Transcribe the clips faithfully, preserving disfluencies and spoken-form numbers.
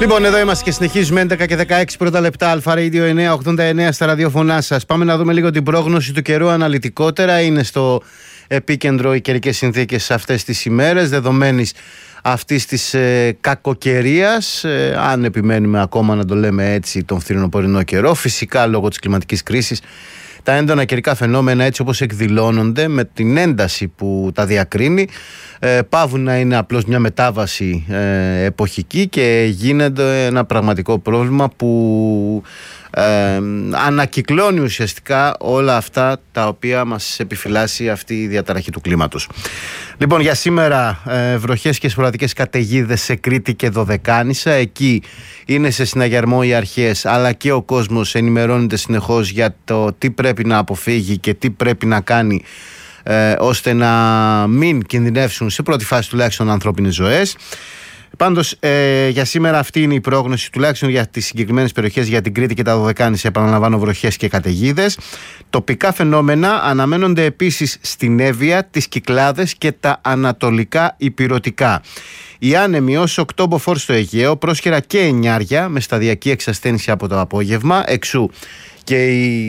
Λοιπόν, εδώ είμαστε και συνεχίζουμε έντεκα και δεκαέξι πρώτα λεπτά. Αλφα Radio εννιακόσια ογδόντα εννέα στα ραδιοφωνά σας. Πάμε να δούμε λίγο την πρόγνωση του καιρού αναλυτικότερα. Είναι στο επίκεντρο οι καιρικές συνθήκες αυτές τις ημέρες, δεδομένης αυτής της ε, κακοκαιρίας, ε, αν επιμένουμε ακόμα να το λέμε έτσι, τον φθινοπορεινό καιρό. Φυσικά λόγω της κλιματικής κρίσης, τα έντονα καιρικά φαινόμενα έτσι όπως εκδηλώνονται, με την ένταση που τα διακρίνει, ε, πάβουν να είναι απλώς μια μετάβαση ε, εποχική και γίνεται ένα πραγματικό πρόβλημα που ε, ανακυκλώνει ουσιαστικά όλα αυτά τα οποία μας επιφυλάσσει αυτή η διαταραχή του κλίματος. Λοιπόν, για σήμερα ε, βροχές και σποραδικές καταιγίδες σε Κρήτη και Δωδεκάνησα. Εκεί είναι σε συναγερμό οι αρχές, αλλά και ο κόσμος ενημερώνεται συνεχώς για το τι πρέπει να αποφύγει και τι πρέπει να κάνει, ε, ώστε να μην κινδυνεύσουν σε πρώτη φάση τουλάχιστον ανθρώπινες ζωές. Πάντως ε, για σήμερα αυτή είναι η πρόγνωση, τουλάχιστον για τις συγκεκριμένες περιοχές, για την Κρήτη και τα Δωδεκάνησα. Επαναλαμβάνω, βροχές και καταιγίδες. Τοπικά φαινόμενα αναμένονται επίσης στην Εύβοια, τις Κυκλάδες και τα ανατολικά Ηπειρωτικά. Οι άνεμοι ως οκτώ μποφόρ στο Αιγαίο, Πρόσχερα και Εννιάρια, με σταδιακή εξασθένηση από το απόγευμα, εξού και η,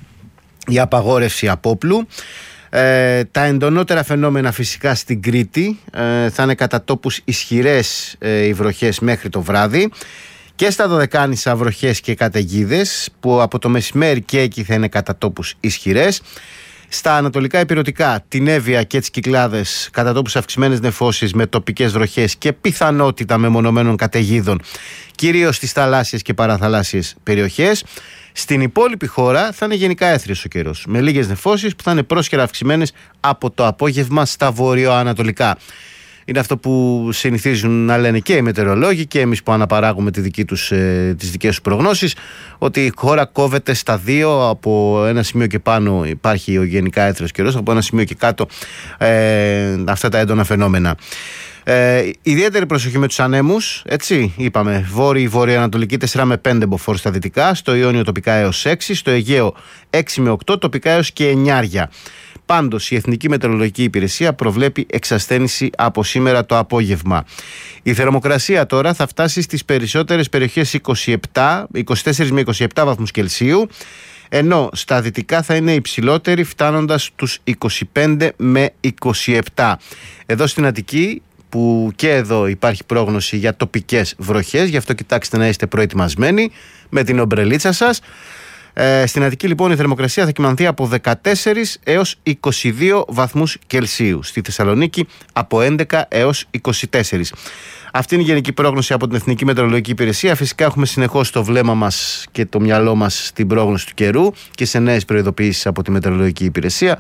η απαγόρευση απόπλου. Ε, τα εντονότερα φαινόμενα φυσικά στην Κρήτη, ε, θα είναι κατά τόπους ισχυρές ε, οι βροχές μέχρι το βράδυ, και στα Δωδεκάνησα βροχές και καταιγίδες που από το μεσημέρι και εκεί θα είναι κατά τόπους ισχυρές. Στα ανατολικά Ηπειρωτικά, την Εύβοια και τις Κυκλάδες, κατά τόπους αυξημένες νεφώσεις με τοπικές βροχές και πιθανότητα μεμονωμένων καταιγίδων, κυρίως στις θαλάσσιες και παραθαλάσσιες περιοχές. Στην υπόλοιπη χώρα θα είναι γενικά έθριος ο καιρός, με λίγες νεφώσεις που θα είναι πρόσχερα αυξημένες από το απόγευμα στα βορειοανατολικά. Είναι αυτό που συνηθίζουν να λένε και οι μετεωρολόγοι και εμείς που αναπαράγουμε τη δική τους, ε, τις δικές τους προγνώσεις, ότι η χώρα κόβεται στα δύο. Από ένα σημείο και πάνω υπάρχει ο γενικά έθριος καιρός, από ένα σημείο και κάτω ε, αυτά τα έντονα φαινόμενα. Ε, ιδιαίτερη προσοχή με τους ανέμους, έτσι είπαμε, βόρειοι βορειοανατολική τέσσερα με πέντε μποφόρ στα δυτικά, στο Ιόνιο τοπικά έως έξι, στο Αιγαίο έξι με οκτώ, τοπικά έως και εννιάρια. Πάντως η Εθνική Μετεωρολογική Υπηρεσία προβλέπει εξασθένηση από σήμερα το απόγευμα. Η θερμοκρασία τώρα θα φτάσει στις περισσότερες περιοχές είκοσι επτά, είκοσι τέσσερα με είκοσι επτά βαθμούς Κελσίου, ενώ στα δυτικά θα είναι υψηλότερη, φτάνοντας τους είκοσι πέντε με είκοσι επτά. Εδώ στην Αττική, που και εδώ υπάρχει πρόγνωση για τοπικές βροχές, γι' αυτό κοιτάξτε να είστε προετοιμασμένοι με την ομπρελίτσα σας. Ε, στην Αττική λοιπόν η θερμοκρασία θα κυμανθεί από δεκατέσσερα έως είκοσι δύο βαθμούς Κελσίου. Στη Θεσσαλονίκη από έντεκα έως είκοσι τέσσερα. Αυτή είναι η γενική πρόγνωση από την Εθνική Μετεωρολογική Υπηρεσία. Φυσικά έχουμε συνεχώς το βλέμμα μας και το μυαλό μας στην πρόγνωση του καιρού και σε νέες προειδοποιήσεις από τη Μετεωρολογική Υπηρεσία.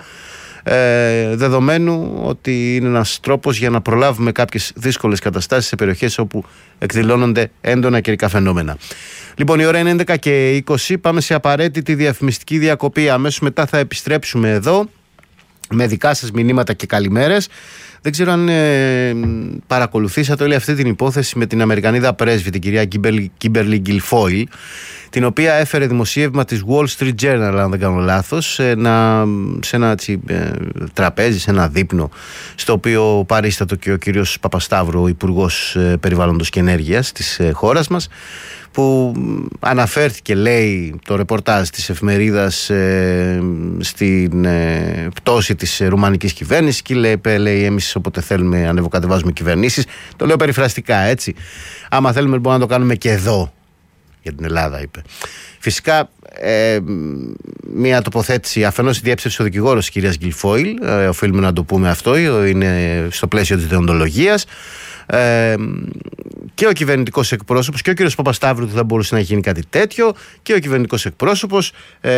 Ε, δεδομένου ότι είναι ένας τρόπος για να προλάβουμε κάποιες δύσκολες καταστάσεις σε περιοχές όπου εκδηλώνονται έντονα καιρικά φαινόμενα. Λοιπόν, η ώρα είναι έντεκα και είκοσι. Πάμε σε απαραίτητη διαφημιστική διακοπή. Αμέσως μετά θα επιστρέψουμε εδώ με δικά σας μηνύματα και καλημέρες. Δεν ξέρω αν ε, παρακολουθήσατε όλη αυτή την υπόθεση με την Αμερικανίδα πρέσβη, την κυρία Κίμπερλι Γκιλφόιλ, την οποία έφερε δημοσίευμα της Wall Street Journal, αν δεν κάνω λάθος, σε ένα, σε ένα έτσι, ε, τραπέζι, σε ένα δείπνο, στο οποίο παρίστατο και ο κύριος Παπασταύρου, ο Υπουργός ε, Περιβάλλοντος και Ενέργειας της ε, χώρας μας, που αναφέρθηκε, λέει, το ρεπορτάζ της εφημερίδας ε, στην ε, πτώση της ε, ρουμανικής κυβέρνησης, και λέει, λέει εμείς όποτε θέλουμε ανεβοκατεβάζουμε κυβερνήσεις. Το λέω περιφραστικά, έτσι. Άμα θέλουμε λοιπόν να το κάνουμε και εδώ για την Ελλάδα, είπε. Φυσικά ε, μια τοποθέτηση, αφενός η διέψευση ο δικηγόρος της κυρίας Γκιλφόιλ, ε, οφείλουμε να το πούμε αυτό, είναι στο πλαίσιο της δεοντολογίας. Ε, και ο κυβερνητικός εκπρόσωπος και ο κύριος Παπασταύρου ότι θα μπορούσε να γίνει κάτι τέτοιο, και ο κυβερνητικός εκπρόσωπος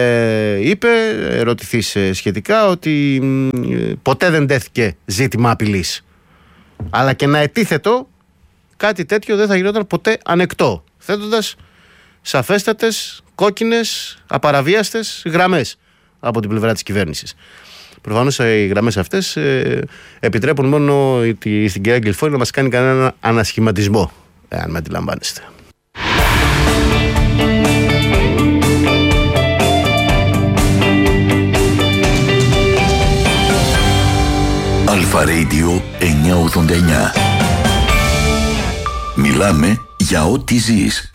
ε, είπε, ερωτηθείς σχετικά, ότι ε, ποτέ δεν τέθηκε ζήτημα απειλής, αλλά και να ετίθετο κάτι τέτοιο δεν θα γινόταν ποτέ ανεκτό, θέτοντας σαφέστατες, κόκκινες, απαραβίαστες γραμμές από την πλευρά της κυβέρνησης. Προφανώς οι γραμμές αυτές ε, επιτρέπουν μόνο στην κυρία Γκιλφόιλ να μας κάνει κανένα ανασχηματισμό, εάν με αντιλαμβάνεστε. Αλφα Radio εννιακόσια ογδόντα εννέα. Μιλάμε για ό,τι ζεις.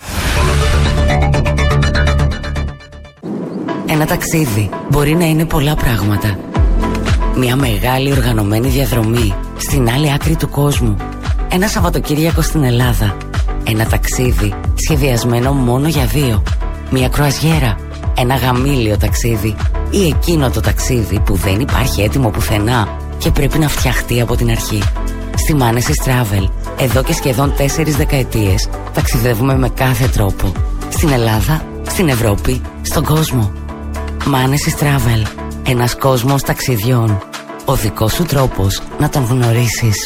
Ένα ταξίδι μπορεί να είναι πολλά πράγματα. Μια μεγάλη οργανωμένη διαδρομή στην άλλη άκρη του κόσμου. Ένα Σαββατοκύριακο στην Ελλάδα. Ένα ταξίδι σχεδιασμένο μόνο για δύο. Μια κρουαζιέρα. Ένα γαμήλιο ταξίδι. Ή εκείνο το ταξίδι που δεν υπάρχει έτοιμο πουθενά και πρέπει να φτιαχτεί από την αρχή. Στη Manesis Travel, εδώ και σχεδόν τέσσερις δεκαετίες, ταξιδεύουμε με κάθε τρόπο. Στην Ελλάδα, στην Ευρώπη, στον κόσμο. Manesis Travel. Ένας κόσμος ταξιδιών. Ο δικός σου τρόπος να τον γνωρίσεις.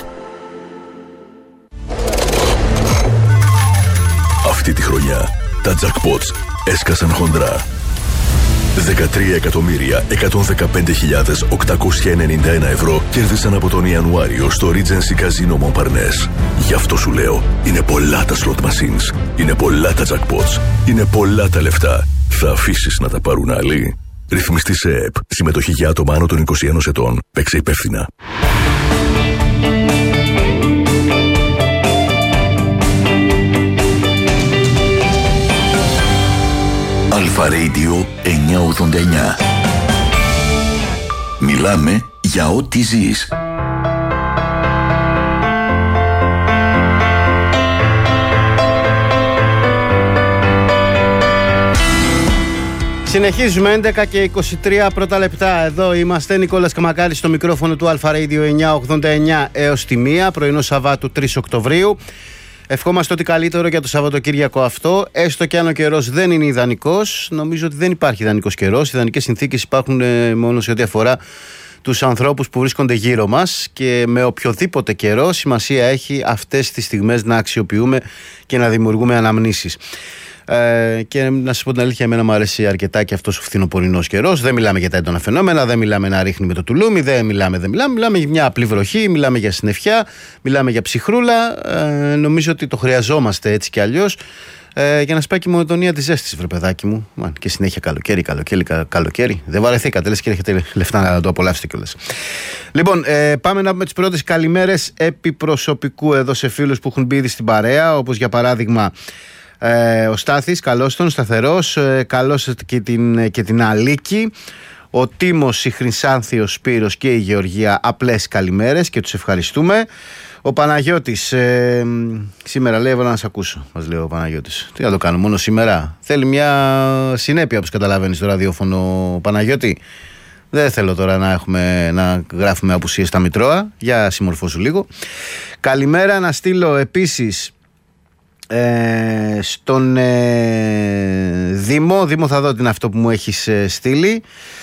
Αυτή τη χρονιά τα jackpots έσκασαν χοντρά. δεκατρία εκατομμύρια εκατόν δεκαπέντε χιλιάδες οκτακόσια ενενήντα ένα ευρώ κέρδισαν από τον Ιανουάριο στο Regency Casino Montparnasse. Γι' αυτό σου λέω, είναι πολλά τα slot machines, είναι πολλά τα jackpots, είναι πολλά τα λεφτά. Θα αφήσεις να τα πάρουν άλλοι? Ρυθμιστή σε ΕΕΠ. Συμμετοχή για άτομα άνω των είκοσι ένα ετών. Παίξε υπεύθυνα. Αλφα Radio εννιακόσια ογδόντα εννιά. Μιλάμε για ό,τι ζεις. Συνεχίζουμε έντεκα και είκοσι τρία πρώτα λεπτά. Εδώ είμαστε, Νικόλας Καμακάρης στο μικρόφωνο του Αλφα Radio εννιακόσια ογδόντα εννιά έως τη μία, πρωινό Σαββάτου τρεις Οκτωβρίου. Ευχόμαστε ότι καλύτερο για το Σαββατοκύριακο αυτό, έστω και αν ο καιρός δεν είναι ιδανικός. Νομίζω ότι δεν υπάρχει ιδανικός καιρός. Οι ιδανικές συνθήκες υπάρχουν μόνο σε ό,τι αφορά τους ανθρώπους που βρίσκονται γύρω μας, και με οποιοδήποτε καιρό σημασία έχει αυτές τις στιγμές να αξιοποιούμε και να δημιουργούμε αναμνήσεις. Ε, και να σας πω την αλήθεια, εμένα μου αρέσει αρκετά και αυτός ο φθινοπορεινός καιρός. Δεν μιλάμε για τα έντονα φαινόμενα, δεν μιλάμε να ρίχνει με το τουλούμι, δεν μιλάμε, δεν μιλάμε. Μιλάμε για μια απλή βροχή, μιλάμε για συννεφιά, μιλάμε για ψυχρούλα. Ε, νομίζω ότι το χρειαζόμαστε έτσι κι αλλιώς. Ε, για να σπάει και η μονοτονία της ζέστης, βρε παιδάκι μου. Μαν, και συνέχεια καλοκαίρι, καλοκαίρι, καλοκαίρι. Δεν βαρεθήκατε, λες και έχετε λεφτά να το απολαύσετε κιόλας. Λοιπόν, ε, πάμε να πούμε τις πρώτες καλημέρες επί προσωπικού εδώ σε φίλους που έχουν μπει ήδη στην παρέα, όπως για παράδειγμα. Ε, ο Στάθης, καλώς τον, σταθερός, ε, καλώς και την, και την Αλίκη, ο Τίμος, η Χρυσάνθη, ο Σπύρος και η Γεωργία, απλές καλημέρες και τους ευχαριστούμε. Ο Παναγιώτης, ε, σήμερα λέει, έβαλα να σε ακούσω, μας λέει ο Παναγιώτης. Τι να το κάνω, μόνο σήμερα? Θέλει μια συνέπεια, όπως καταλαβαίνεις, στο ραδιόφωνο, Παναγιώτη. Δεν θέλω τώρα να, έχουμε, να γράφουμε απουσίες στα Μητρώα. Για συμμορφώσου λίγο. Καλημέρα να στείλω επίσης Ε, στον ε, Δήμο. Δήμο, θα δω τι είναι αυτό που μου έχεις ε, στείλει.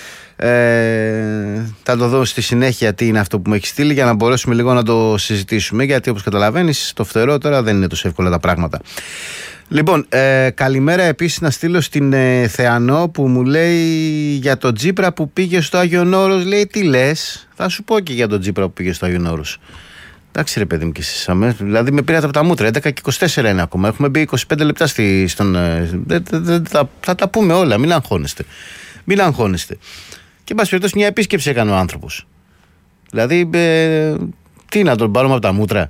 ε, Θα το δω στη συνέχεια τι είναι αυτό που μου έχεις στείλει, για να μπορέσουμε λίγο να το συζητήσουμε, γιατί όπως καταλαβαίνεις το φτερό τώρα δεν είναι τόσο εύκολα τα πράγματα. Λοιπόν, ε, καλημέρα επίσης να στείλω στην ε, Θεανό, που μου λέει για τον Τζίπρα που πήγε στο Άγιον Όρος. Λέει, τι λες? Θα σου πω και για τον Τζίπρα που πήγε στο Άγιον Όρος. Εντάξει ρε παιδί μου, και εσείς, δηλαδή με πήρατε από τα μούτρα. έντεκα και είκοσι τέσσερα είναι ακόμα. Έχουμε μπει είκοσι πέντε λεπτά στη, στον. Δε, δε, δε, θα, θα τα πούμε όλα, μην αγχώνεστε. Μην αγχώνεστε. Και εν πάση περιπτώσει, μια επίσκεψη έκανε ο άνθρωπος. Δηλαδή, ε, τι να τον πάρουμε από τα μούτρα?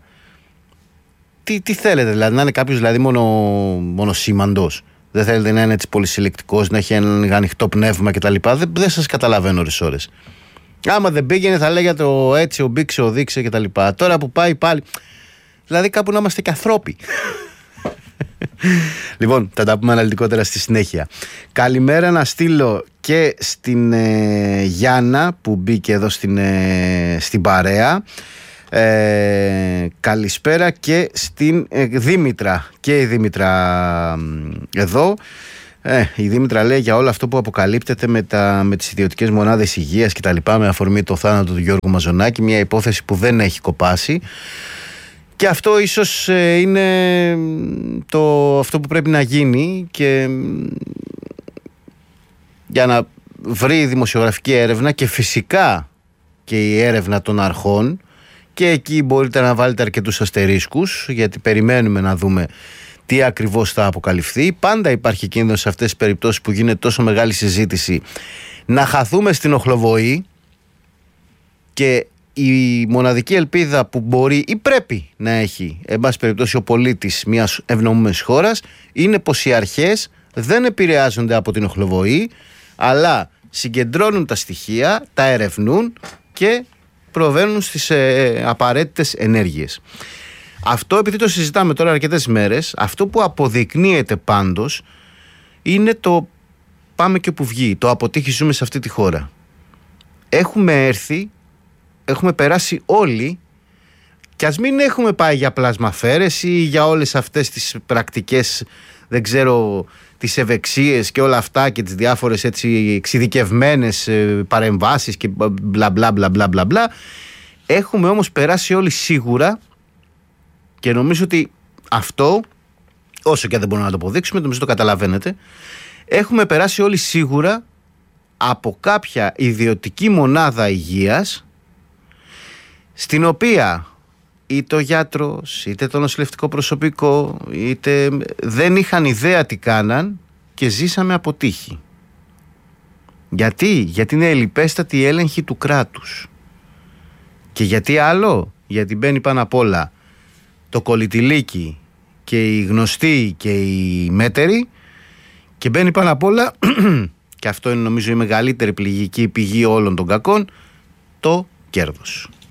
Τι, τι θέλετε, δηλαδή, να είναι κάποιος δηλαδή, μόνο, μόνο σήμαντος? Δεν θέλετε να είναι έτσι πολυσυλλεκτικός, να έχει ένα ανοιχτό πνεύμα κτλ? Δεν, δεν σας καταλαβαίνω ώρες ώρες. Άμα δεν πήγαινε θα λέγατε ο έτσι, ο μπήξε, ο δείξε κτλ. Τώρα που πάει πάλι. Δηλαδή κάπου να είμαστε και ανθρώποι. Λοιπόν, θα τα πούμε αναλυτικότερα στη συνέχεια. Καλημέρα να στείλω και στην ε, Γιάννα που μπήκε εδώ στην, ε, στην παρέα. Ε, καλησπέρα και στην ε, Δήμητρα. Και η Δήμητρα ε, εδώ. Ε, η Δήμητρα λέει για όλο αυτό που αποκαλύπτεται με, τα, με τις ιδιωτικές μονάδες υγείας και τα λοιπά, με αφορμή το θάνατο του Γιώργου Μαζονάκη, μια υπόθεση που δεν έχει κοπάσει, και αυτό ίσως ε, είναι το, αυτό που πρέπει να γίνει, και για να βρει η δημοσιογραφική έρευνα και φυσικά και η έρευνα των αρχών, και εκεί μπορείτε να βάλετε αρκετούς αστερίσκους, γιατί περιμένουμε να δούμε τι ακριβώς θα αποκαλυφθεί. Πάντα υπάρχει κίνδυνος σε αυτές τις περιπτώσεις που γίνεται τόσο μεγάλη συζήτηση να χαθούμε στην οχλοβοή, και η μοναδική ελπίδα που μπορεί ή πρέπει να έχει, εν πάση περιπτώσει, ο πολίτης μιας ευνομούμενης χώρας είναι πως οι αρχές δεν επηρεάζονται από την οχλοβοή, αλλά συγκεντρώνουν τα στοιχεία, τα ερευνούν και προβαίνουν στις ε, απαραίτητες ενέργειες. Αυτό, επειδή το συζητάμε τώρα αρκετές μέρες, αυτό που αποδεικνύεται πάντως είναι το πάμε και που βγει, το αποτύχει ζούμε σε αυτή τη χώρα. Έχουμε έρθει, έχουμε περάσει όλοι, και ας μην έχουμε πάει για πλασμαφέρες ή για όλες αυτές τις πρακτικές, δεν ξέρω, τις ευεξίες και όλα αυτά και τις διάφορες έτσι εξειδικευμένες παρεμβάσεις και μπλα μπλα μπλα μπλα μπλα μπλα. Έχουμε όμως περάσει όλοι σίγουρα, και νομίζω ότι αυτό, όσο και δεν μπορούμε να το αποδείξουμε, νομίζω το καταλαβαίνετε, έχουμε περάσει όλοι σίγουρα από κάποια ιδιωτική μονάδα υγείας, στην οποία είτε ο γιατρός, είτε το νοσηλευτικό προσωπικό, είτε δεν είχαν ιδέα τι κάναν και ζήσαμε από τύχη. Γιατί? Γιατί είναι ελλιπέστατη η έλεγχη του κράτους. Και γιατί άλλο? Γιατί μπαίνει πάνω απ' όλα το κολυτιλίκι και οι γνωστοί και οι μέτεροι, και μπαίνει πάνω απ' όλα και αυτό είναι νομίζω η μεγαλύτερη πληγική πηγή όλων των κακών, το κέρδος.